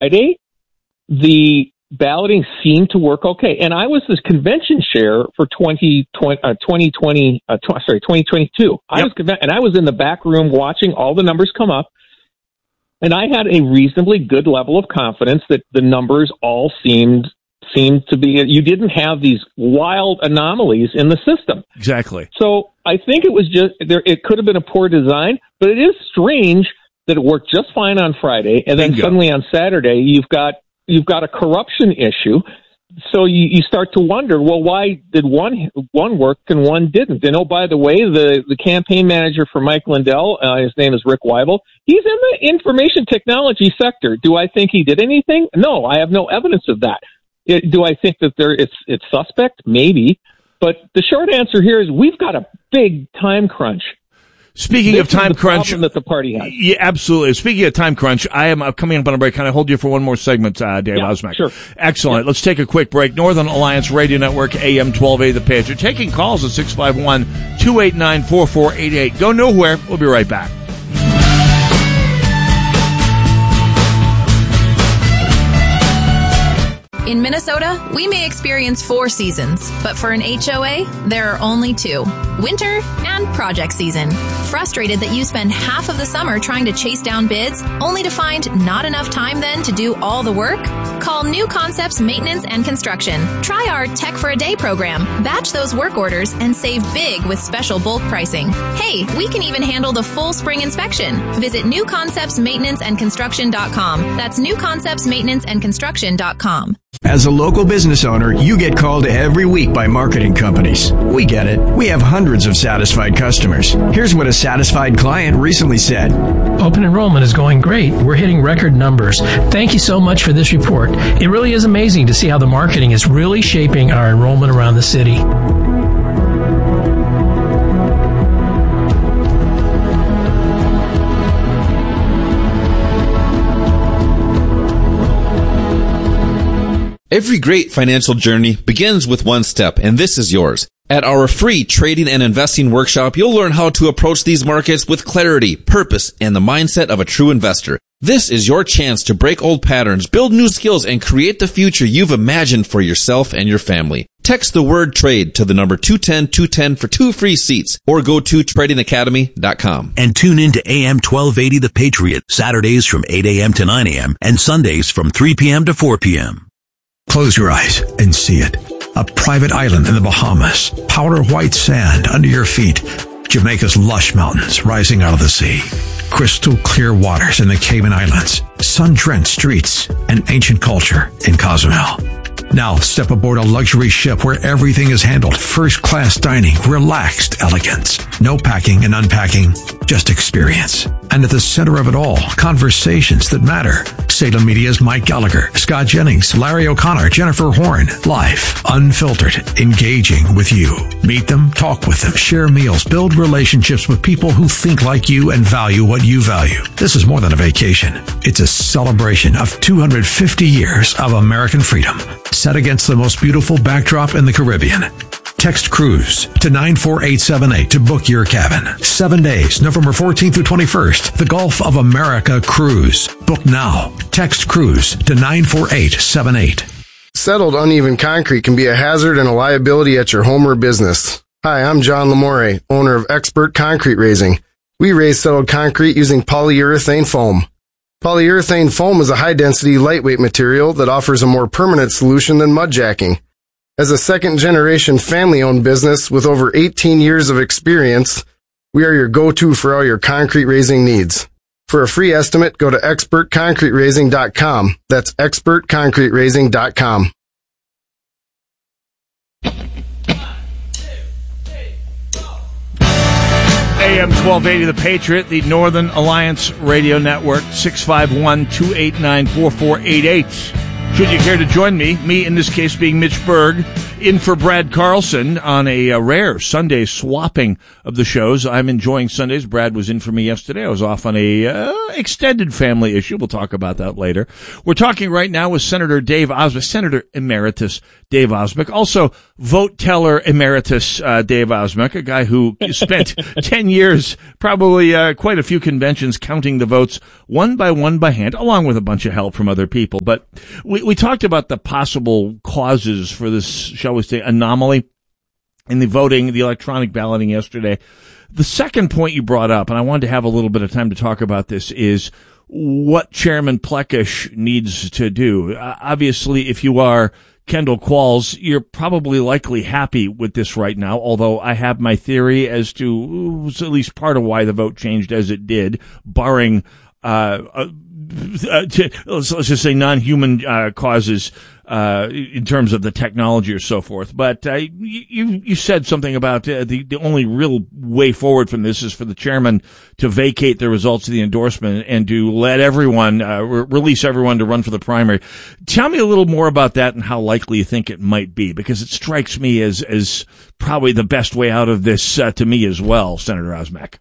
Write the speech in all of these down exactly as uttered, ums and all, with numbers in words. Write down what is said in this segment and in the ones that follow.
Friday, the balloting seemed to work okay. And I was this convention chair for twenty twenty, uh, twenty twenty uh, tw- sorry, twenty twenty-two. I yep. was conven- and I was in the back room watching all the numbers come up. And I had a reasonably good level of confidence that the numbers all seemed seemed to be, you didn't have these wild anomalies in the system. Exactly. So I think it was just, there. It could have been a poor design, but it is strange that it worked just fine on Friday, and then Bingo. suddenly on Saturday, you've got you've got a corruption issue. So you, you start to wonder, well, why did one one work and one didn't? And oh, by the way, the, the campaign manager for Mike Lindell, uh, his name is Rick Weibel, he's in the information technology sector. Do I think he did anything? No, I have no evidence of that. It, do I think that there it's it's suspect? Maybe. But the short answer here is we've got a big time crunch. Speaking this of time is the crunch, problem that the party has. Yeah, absolutely. Speaking of time crunch, I am uh, coming up on a break. Can I hold you for one more segment, uh, Dave yeah, Osmak? Sure. Excellent. Yeah. Let's take a quick break. Northern Alliance Radio Network, A M twelve eighty, The Patriot. Taking calls at six five one, two eight nine, four four eight eight. Go nowhere. We'll be right back. In Minnesota, we may experience four seasons, but for an H O A, there are only two: winter and project season. Frustrated that you spend half of the summer trying to chase down bids, only to find not enough time then to do all the work? Call New Concepts Maintenance and Construction. Try our Tech for a Day program. Batch those work orders and save big with special bulk pricing. Hey, we can even handle the full spring inspection. Visit new concepts maintenance and construction dot com. That's new concepts maintenance and construction dot com. As a local business owner, you get called every week by marketing companies. We get it. We have hundreds of satisfied customers. Here's what a satisfied client recently said. Open enrollment is going great. We're hitting record numbers. Thank you so much for this report. It really is amazing to see how the marketing is really shaping our enrollment around the city. Every great financial journey begins with one step, and this is yours. At our free trading and investing workshop, you'll learn how to approach these markets with clarity, purpose, and the mindset of a true investor. This is your chance to break old patterns, build new skills, and create the future you've imagined for yourself and your family. Text the word TRADE to the number two one zero two one zero for two free seats, or go to trading academy dot com. And tune in to A M twelve eighty The Patriot, Saturdays from eight a.m. to nine a.m. and Sundays from three p.m. to four p.m. Close your eyes and see it. A private island in the Bahamas. Powder white sand under your feet. Jamaica's lush mountains rising out of the sea. Crystal clear waters in the Cayman Islands. Sun-drenched streets and ancient culture in Cozumel. Now step aboard a luxury ship where everything is handled. First-class dining, relaxed elegance. No packing and unpacking, just experience. And at the center of it all, conversations that matter. Salem Media's Mike Gallagher, Scott Jennings, Larry O'Connor, Jennifer Horn. Live, unfiltered, engaging with you. Meet them, talk with them, share meals, build relationships with people who think like you and value what you value. This is more than a vacation. It's a celebration of two hundred fifty years of American freedom, set against the most beautiful backdrop in the Caribbean. Text CRUISE to nine four eight seven eight to book your cabin. Seven days, November fourteenth through twenty-first. The Gulf of America Cruise. Book now. Text CRUISE to nine four eight seven eight. Settled uneven concrete can be a hazard and a liability at your home or business. Hi, I'm John Lamore, owner of Expert Concrete Raising. We raise settled concrete using polyurethane foam. Polyurethane foam is a high-density, lightweight material that offers a more permanent solution than mud jacking. As a second-generation family-owned business with over eighteen years of experience, we are your go-to for all your concrete raising needs. For a free estimate, go to expert concrete raising dot com. That's expert concrete raising dot com. A M twelve eighty The Patriot, the Northern Alliance Radio Network, six five one, two eight nine, four four eight eight. Should you care to join me, me in this case being Mitch Berg, In for Brad Carlson on a, a rare Sunday swapping of the shows. I'm enjoying Sundays. Brad was in for me yesterday. I was off on a uh, extended family issue. We'll talk about that later. We're talking right now with Senator Dave Osmek, Senator Emeritus Dave Osmek, also vote teller emeritus uh, Dave Osmek, a guy who spent ten years, probably uh, quite a few conventions, counting the votes one by one by hand, along with a bunch of help from other people. But we, we talked about the possible causes for this, shall we say, anomaly in the voting, the electronic balloting yesterday. The second point you brought up, and I wanted to have a little bit of time to talk about this, is what Chairman Plekish needs to do. Uh, obviously, if you are Kendall Qualls, you're probably likely happy with this right now, although I have my theory as to at least part of why the vote changed as it did, barring uh, uh Uh, to, let's, let's just say non-human uh, causes uh, in terms of the technology or so forth. But uh, you you said something about uh, the the only real way forward from this is for the chairman to vacate the results of the endorsement and to let everyone uh, re- release everyone to run for the primary. Tell me a little more about that and how likely you think it might be, because it strikes me as as probably the best way out of this uh, to me as well, Senator Osmek.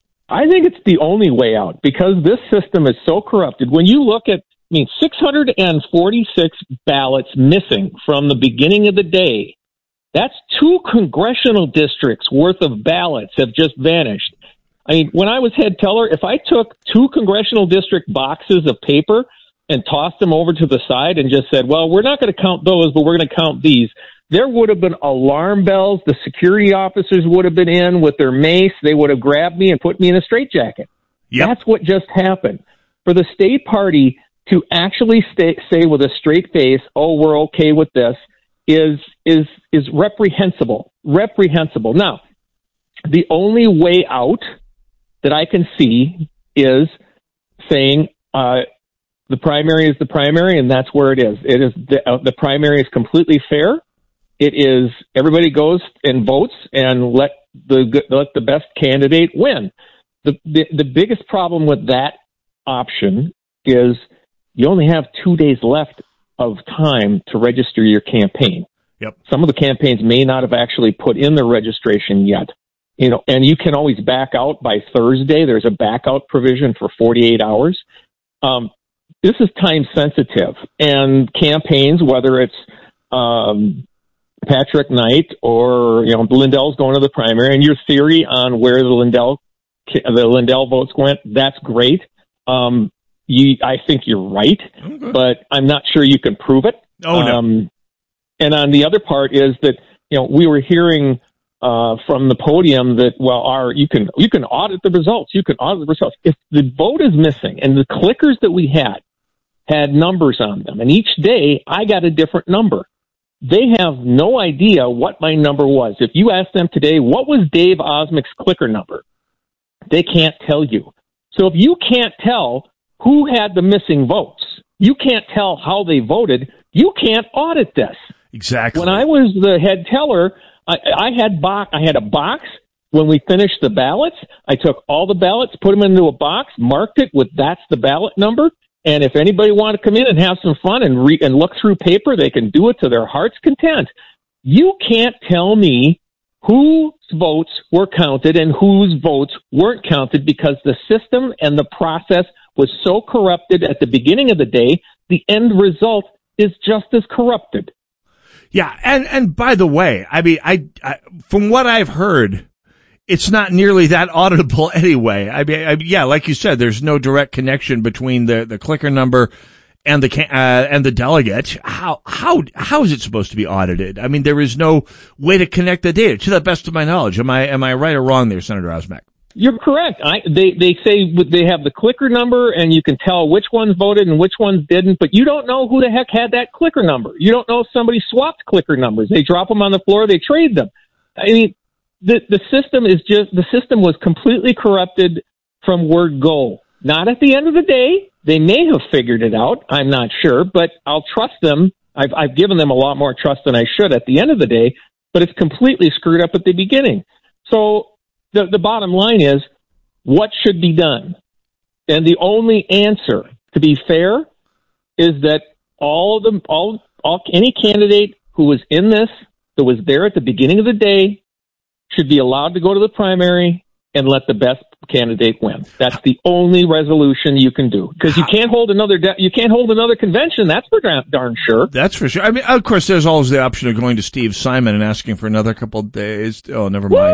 I think it's the only way out because this system is so corrupted. When you look at, I mean, six hundred forty-six ballots missing from the beginning of the day, that's two congressional districts worth of ballots have just vanished. I mean, when I was head teller, if I took two congressional district boxes of paper and tossed them over to the side and just said, well, we're not going to count those, but we're going to count these, there would have been alarm bells. The security officers would have been in with their mace. They would have grabbed me and put me in a straitjacket. Yep. That's what just happened. For the state party to actually stay, say with a straight face, oh, we're okay with this, is is is reprehensible. Reprehensible. Now, the only way out that I can see is saying uh, the primary is the primary, and that's where it is. It is the, uh, the primary is completely fair. It is everybody goes and votes and let the let the best candidate win. The, the the biggest problem with that option is you only have two days left of time to register your campaign. Yep. Some of the campaigns may not have actually put in the registration yet. You know, and you can always back out by Thursday. There's a back out provision for forty-eight hours. Um, this is time sensitive, and campaigns, whether it's um, Patrick Knight or, you know, Lindell's going to the primary, and your theory on where the Lindell the Lindell votes went, that's great. Um, you, I think you're right, okay. But I'm not sure you can prove it. Oh, no. Um, and on the other part is that, you know, we were hearing uh, from the podium that, well, our you can you can audit the results. You can audit the results. If the vote is missing and the clickers that we had had numbers on them, and each day I got a different number. They have no idea what my number was. If you ask them today, what was Dave Osmek's clicker number? They can't tell you. So if you can't tell who had the missing votes, you can't tell how they voted, you can't audit this. Exactly. When I was the head teller, I, I had box, I had a box. When we finished the ballots, I took all the ballots, put them into a box, marked it with that's the ballot number. And if anybody want to come in and have some fun and re- and look through paper, they can do it to their heart's content. You can't tell me whose votes were counted and whose votes weren't counted because the system and the process was so corrupted at the beginning of the day, the end result is just as corrupted. Yeah, and, and by the way, I mean, I, I from what I've heard, it's not nearly that auditable anyway. I mean, I, yeah, like you said, there's no direct connection between the, the clicker number and the uh, and the delegate. How how how is it supposed to be audited? I mean, there is no way to connect the data, to the best of my knowledge. Am I am I right or wrong there, Senator Osmek? You're correct. I, they they say they have the clicker number, and you can tell which ones voted and which ones didn't. But you don't know who the heck had that clicker number. You don't know if somebody swapped clicker numbers. They drop them on the floor. They trade them. I mean. The the system is just the system was completely corrupted from word go. Not at the end of the day. They may have figured it out. I'm not sure, but I'll trust them. I've I've given them a lot more trust than I should at the end of the day, but it's completely screwed up at the beginning. So the the bottom line is what should be done? And the only answer, to be fair, is that all of them all all any candidate who was in this that was there at the beginning of the day should be allowed to go to the primary and let the best candidate win. That's the only resolution you can do, because you can't hold another de- you can't hold another convention. That's for darn, darn sure. That's for sure. I mean, of course, there's always the option of going to Steve Simon and asking for another couple of days. Oh, never mind.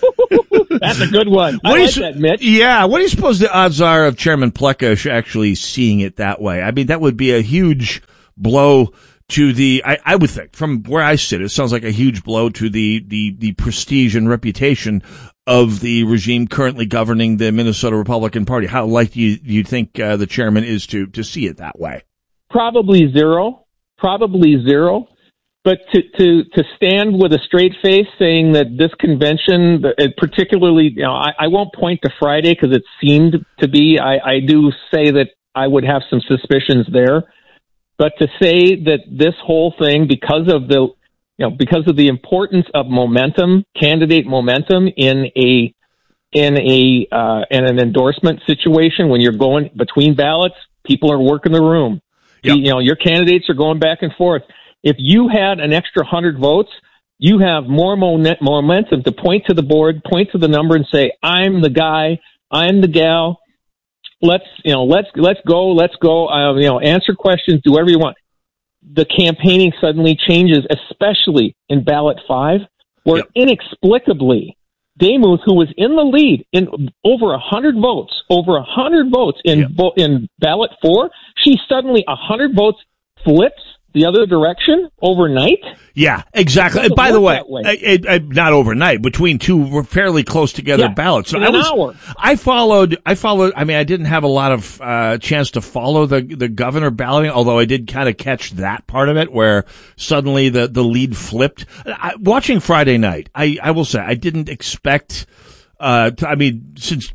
That's a good one. I like that, Mitch. Yeah. What do you suppose the odds are of Chairman Pleka actually seeing it that way? I mean, that would be a huge blow to the, I, I would think, from where I sit, it sounds like a huge blow to the, the, the prestige and reputation of the regime currently governing the Minnesota Republican Party. How likely do you, you think uh, the chairman is to, to see it that way? Probably zero. Probably zero. But to, to, to stand with a straight face saying that this convention, particularly, you know, I, I won't point to Friday because it seemed to be, I, I do say that I would have some suspicions there. But to say that this whole thing, because of the, you know, because of the importance of momentum, candidate momentum in a, in a, uh, in an endorsement situation, when you're going between ballots, people are working the room. Yep. You know, your candidates are going back and forth. If you had an extra hundred votes, you have more mon- momentum to point to the board, point to the number and say, I'm the guy, I'm the gal. Let's, you know, let's, let's go, let's go, uh, you know, answer questions, do whatever you want. The campaigning suddenly changes, especially in ballot five, where yep. inexplicably Demuth, who was in the lead in over a hundred votes, over a hundred votes in, yep. bo- in ballot four, she suddenly a hundred votes flips the other direction overnight? Yeah, exactly. By the way, it, it, not overnight, between two fairly close together yeah, ballots. So in I an was, hour. I followed, I followed, I mean, I didn't have a lot of, uh, chance to follow the, the governor balloting, although I did kind of catch that part of it where suddenly the, the lead flipped. I, watching Friday night, I, I will say, I didn't expect, uh, to, I mean, since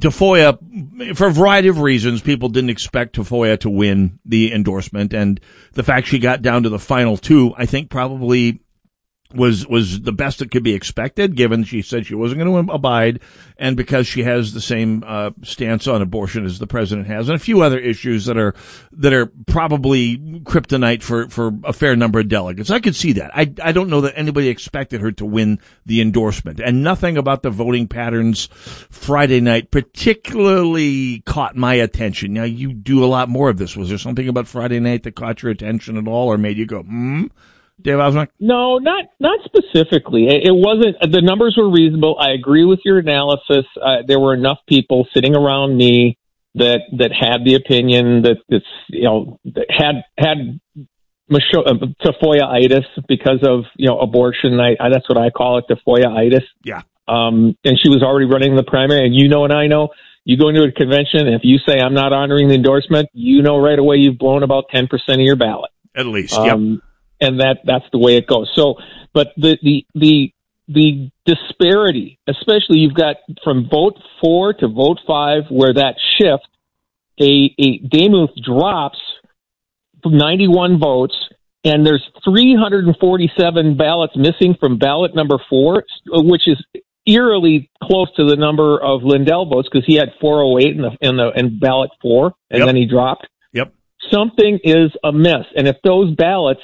Tafoya, for a variety of reasons, people didn't expect Tafoya to win the endorsement, and the fact she got down to the final two, I think probably was was the best that could be expected, given she said she wasn't going to abide, and because she has the same uh stance on abortion as the president has, and a few other issues that are that are probably kryptonite for for a fair number of delegates. I could see that. I I don't know that anybody expected her to win the endorsement, and nothing about the voting patterns Friday night particularly caught my attention. Now, you do a lot more of this. Was there something about Friday night that caught your attention at all, or made you go, hmm? Dave Osmek? No, not not specifically. It, it wasn't. The numbers were reasonable. I agree with your analysis. Uh, there were enough people sitting around me that that had the opinion that it's you know that had had uh, Tafoya-itis because of you know abortion. I, I that's what I call it, Tafoya-itis. Yeah. Um, and she was already running the primary, and you know, and I know. You go into a convention, and if you say I'm not honoring the endorsement, you know right away you've blown about ten percent of your ballot. At least, um, yep. And that, that's the way it goes. So, but the, the, the, the disparity, especially you've got from vote four to vote five, where that shift, a, a Demuth drops from ninety-one votes, and there's three hundred forty-seven ballots missing from ballot number four, which is eerily close to the number of Lindell votes, because he had four oh eight in the, in the, in ballot four, and yep. then he dropped. Yep. Something is amiss. And if those ballots,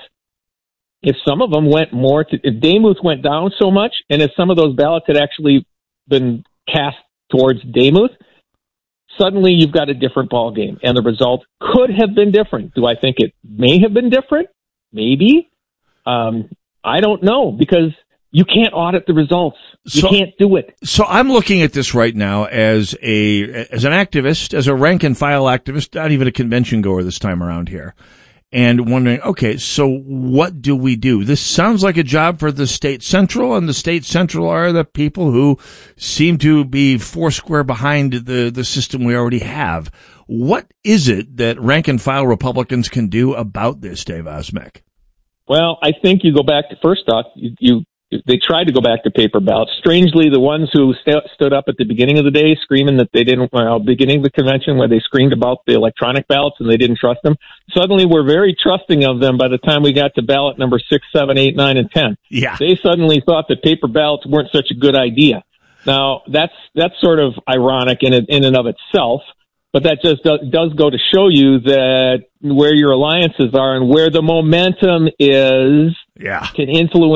if some of them went more to, if Demuth went down so much, and if some of those ballots had actually been cast towards Demuth, suddenly you've got a different ball game, and the result could have been different. Do I think it may have been different? Maybe. Um, I don't know, because you can't audit the results. You so, can't do it. So I'm looking at this right now as a as an activist, as a rank and file activist, not even a convention goer this time around here. And wondering, okay, so what do we do? This sounds like a job for the state central, and the state central are the people who seem to be foursquare behind the, the system we already have. What is it that rank and file Republicans can do about this, Dave Osmek? Well, I think you go back to, first off, you, you they tried to go back to paper ballots. Strangely, the ones who st- stood up at the beginning of the day screaming that they didn't, well, beginning of the convention where they screamed about the electronic ballots and they didn't trust them, suddenly we're very trusting of them by the time we got to ballot number six, seven, eight, nine, and ten. Yeah. They suddenly thought that paper ballots weren't such a good idea. Now, that's, that's sort of ironic in, in and of itself, but that just does, does go to show you that where your alliances are and where the momentum is yeah. can influence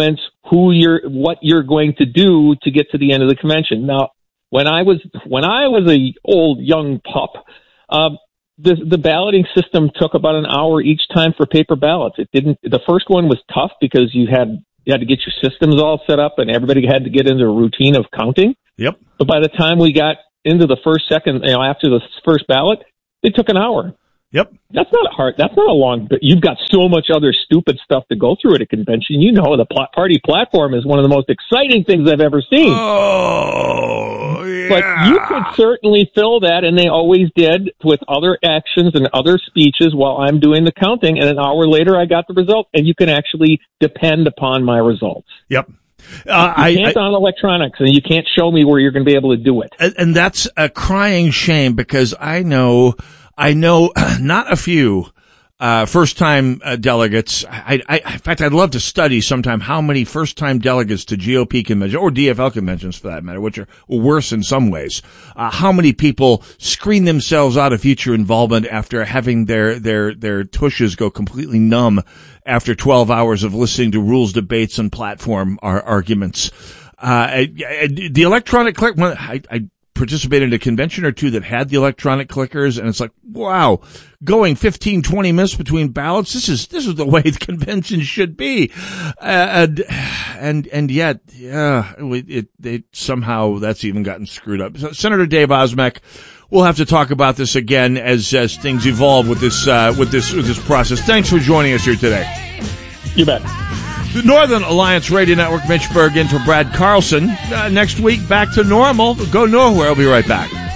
who you're, what you're going to do to get to the end of the convention. Now, when I was when I was a old young pup, uh, the the balloting system took about an hour each time for paper ballots. It didn't. The first one was tough because you had you had to get your systems all set up, and everybody had to get into a routine of counting. Yep. But by the time we got into the first, second, you know, after the first ballot, it took an hour. Yep. That's not a hard, that's not a long, but you've got so much other stupid stuff to go through at a convention. You know, the pl- party platform is one of the most exciting things I've ever seen. Oh, yeah. But you could certainly fill that, and they always did, with other actions and other speeches while I'm doing the counting, and an hour later I got the result, and you can actually depend upon my results. Yep. Uh, you I can't I, on electronics, and you can't show me where you're going to be able to do it. And, and that's a crying shame, because I know... I know not a few uh, first-time uh, delegates. I, I, in fact, I'd love to study sometime how many first-time delegates to G O P conventions, or D F L conventions for that matter, which are worse in some ways. Uh, how many people screen themselves out of future involvement after having their their their tushes go completely numb after twelve hours of listening to rules debates and platform ar- arguments. Uh, the electronic clerk, I, I participated in a convention or two that had the electronic clickers, and it's like, wow, going fifteen, twenty minutes between ballots. This is, this is the way the convention should be. Uh, and, and, and yet, yeah, it, it, it, somehow that's even gotten screwed up. So, Senator Dave Osmek, we'll have to talk about this again as, as things evolve with this, uh, with this, with this process. Thanks for joining us here today. You bet. The Northern Alliance Radio Network, Mitch Berg in for Brad Carlson. Uh, next week, back to normal. Go nowhere. I'll be right back.